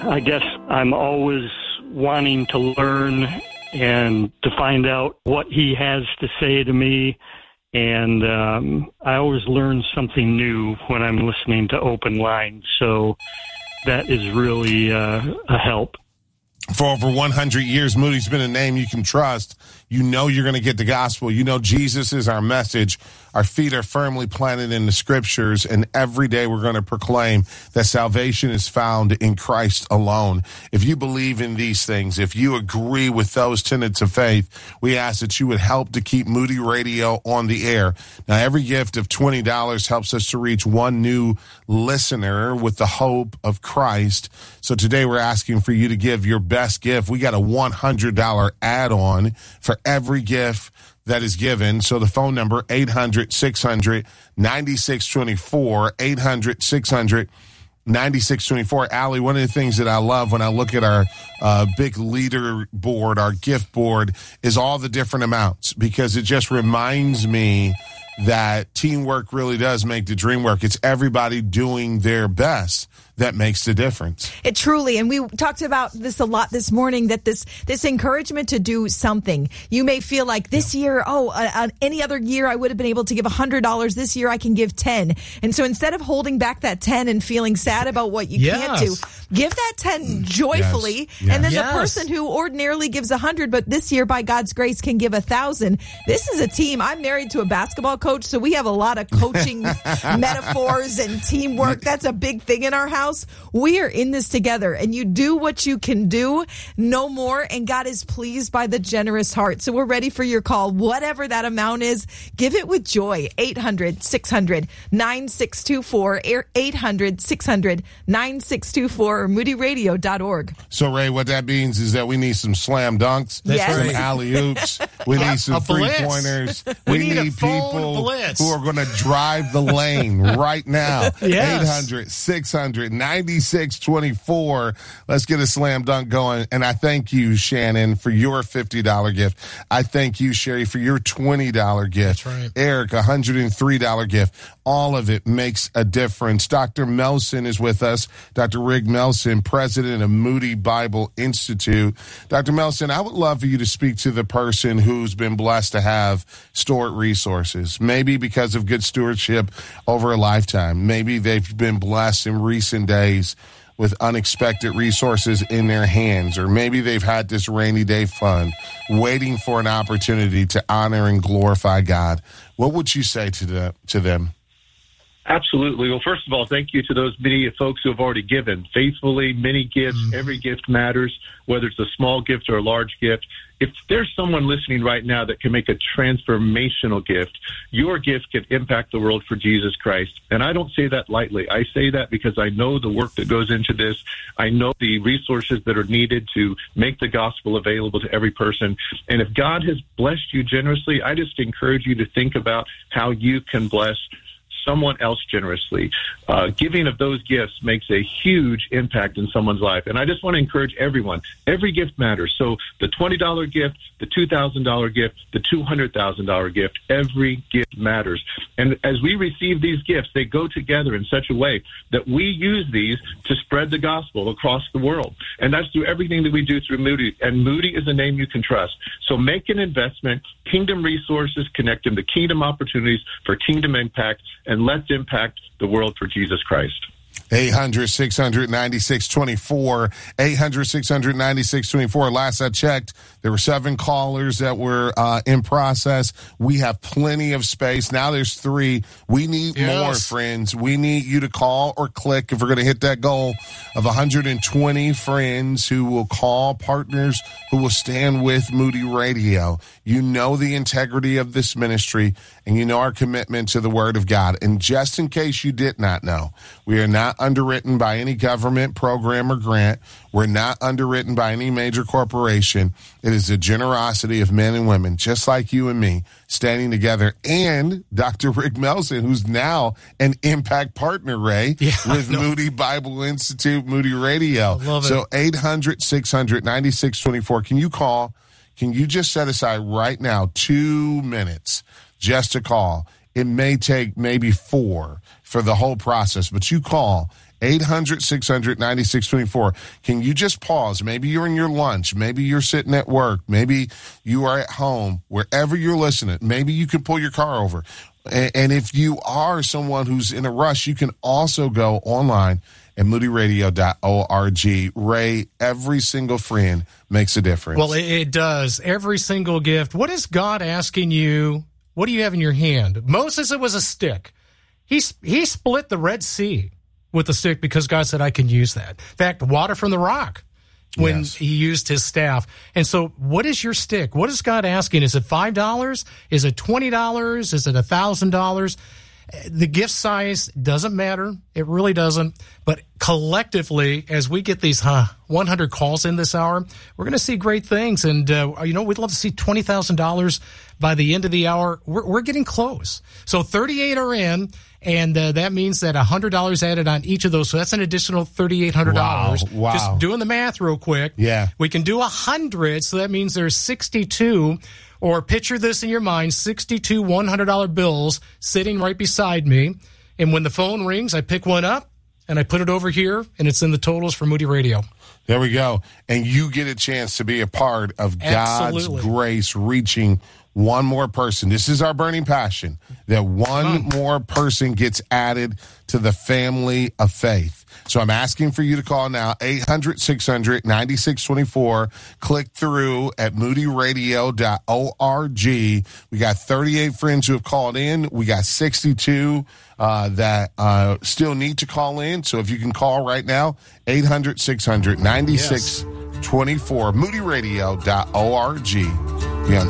I guess I'm always wanting to learn and to find out what he has to say to me. And I always learn something new when I'm listening to Open Line. So that is really a help. For over 100 years, Moody's been a name you can trust. You know you're going to get the gospel. You know Jesus is our message. Our feet are firmly planted in the scriptures, and every day we're going to proclaim that salvation is found in Christ alone. If you believe in these things, if you agree with those tenets of faith, we ask that you would help to keep Moody Radio on the air. Now, every gift of $20 helps us to reach one new listener with the hope of Christ. So today we're asking for you to give your best gift. We got a $100 add-on for every gift that is given. So the phone number, 800-600-9624, 800-600-9624. Allie, one of the things that I love when I look at our big leader board, our gift board, is all the different amounts, because it just reminds me that teamwork really does make the dream work. It's everybody doing their best that makes the difference. It truly, and we talked about this a lot this morning, that this encouragement to do something. You may feel like this year, any other year I would have been able to give $100. This year I can give 10. And so instead of holding back that 10 and feeling sad about what you can't do, give that 10 joyfully. Yes. And then the person who ordinarily gives 100, but this year by God's grace can give 1,000. This is a team. I'm married to a basketball coach, so we have a lot of coaching metaphors and teamwork. That's a big thing in our house. We are in this together, and you do what you can do, no more, and God is pleased by the generous heart. So we're ready for your call. Whatever that amount is, give it with joy. 800-600-9624, 800-600-9624, or moodyradio.org. So, Ray, what that means is that we need some slam dunks, some alley-oops. We need some three-pointers. We need people who are going to drive the lane right now. 800-600-9624. Let's get a slam dunk going. And I thank you, Shannon, for your $50 gift. I thank you, Sherry, for your $20 gift. That's right. Eric, $103 gift. All of it makes a difference. Dr. Melson is with us. Dr. Rick Melson, president of Moody Bible Institute. Dr. Melson, I would love for you to speak to the person who's been blessed to have stored resources, maybe because of good stewardship over a lifetime. Maybe they've been blessed in recent days with unexpected resources in their hands, or maybe they've had this rainy day fund waiting for an opportunity to honor and glorify God. What would you say to them? Absolutely. Well, first of all, thank you to those many folks who have already given faithfully. Many gifts, every gift matters, whether it's a small gift or a large gift. If there's someone listening right now that can make a transformational gift, your gift can impact the world for Jesus Christ. And I don't say that lightly. I say that because I know the work that goes into this. I know the resources that are needed to make the gospel available to every person. And if God has blessed you generously, I just encourage you to think about how you can bless someone else generously. Giving of those gifts makes a huge impact in someone's life. And I just want to encourage everyone. Every gift matters. So the $20 gift, the $2,000 gift, the $200,000 gift, every gift matters. And as we receive these gifts, they go together in such a way that we use these to spread the gospel across the world. And that's through everything that we do through Moody. And Moody is a name you can trust. So make an investment. Kingdom resources, connect them to kingdom opportunities for kingdom impact, and let's impact the world for Jesus Christ. 800-600-9624, 800-600-9624. Last I checked, there were 7 callers that were in process. We have plenty of space. Now there's 3. We need more, friends. We need you to call or click if we're going to hit that goal of 120 friends who will call, partners who will stand with Moody Radio. You know the integrity of this ministry, and you know our commitment to the Word of God. And just in case you did not know, we are not underwritten by any government program or grant. We're not underwritten by any major corporation. It is the generosity of men and women, just like you and me, standing together. And Dr. Rick Melson, who's now an impact partner, Ray, with Moody Bible Institute, Moody Radio. So 800-600-9624. Can you call? Can you just set aside right now 2 minutes just to call? It may take maybe 4 for the whole process, but you call 800-600-9624. Can you just pause? Maybe you're in your lunch. Maybe you're sitting at work. Maybe you are at home. Wherever you're listening, maybe you can pull your car over. And if you are someone who's in a rush, you can also go online at moodyradio.org. Ray, every single friend makes a difference. Well, it does. Every single gift. What is God asking you? What do you have in your hand? Moses, it was a stick. He split the Red Sea with a stick because God said, I can use that. In fact, water from the rock when he used his staff. And so what is your stick? What is God asking? Is it $5? Is it $20? Is it $1,000? The gift size doesn't matter. It really doesn't. But collectively, as we get these 100 calls in this hour, we're going to see great things. And, we'd love to see $20,000 by the end of the hour. We're getting close. So 38 are in, and that means that $100 added on each of those. So that's an additional $3,800. Wow. Just doing the math real quick. Yeah. We can do 100, so that means there's 62. Or picture this in your mind, 62 $100 bills sitting right beside me. And when the phone rings, I pick one up and I put it over here, and it's in the totals for Moody Radio. There we go. And you get a chance to be a part of God's grace reaching one more person. This is our burning passion, that one more person gets added to the family of faith. So I'm asking for you to call now, 800-600-9624. Click through at moodyradio.org. We got 38 friends who have called in. We got 62 that still need to call in. So if you can call right now, 800-600-9624, moodyradio.org.